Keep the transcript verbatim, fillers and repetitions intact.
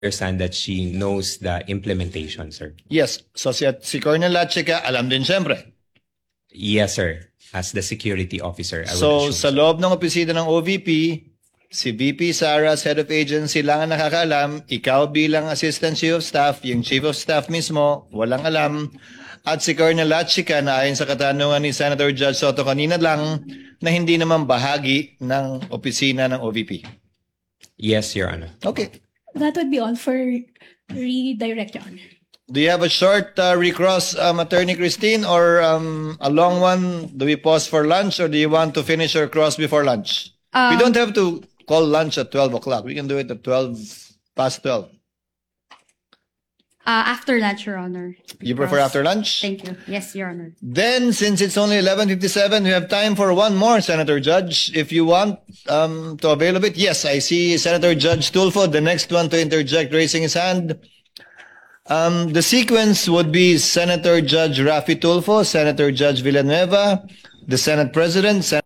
understand that she knows the implementation, sir. Yes. So si, si Colonel Lachica, alam din siyempre. Yes, sir. As the security officer, I So would sa assume. loob ng opisina ng O V P, si V P Sara, as head of agency, lang ang nakakaalam. Ikaw bilang assistant chief of staff, yung chief of staff mismo, walang alam. At si Colonel Lachica, na ayon sa katanungan ni Senator Judge Soto kanina lang, na hindi naman bahagi ng opisina ng O V P. Yes, Your Honor. Okay. That would be all for redirect, Your Honor. Do you have a short uh, recross, um, Attorney Christine, or um, a long one? Do we pause for lunch, or do you want to finish your cross before lunch? we Um, don't have to call lunch at twelve o'clock. We can do it at twelve past twelve. Uh, after lunch, Your Honor. You prefer Because- after lunch? Thank you. Yes, Your Honor. Then, since it's only eleven fifty-seven, we have time for one more, Senator Judge. If you want um, to avail of it, yes, I see Senator Judge Tulfo, the next one to interject, raising his hand. Um, the sequence would be Senator Judge Rafi Tulfo, Senator Judge Villanueva, the Senate President, Sen-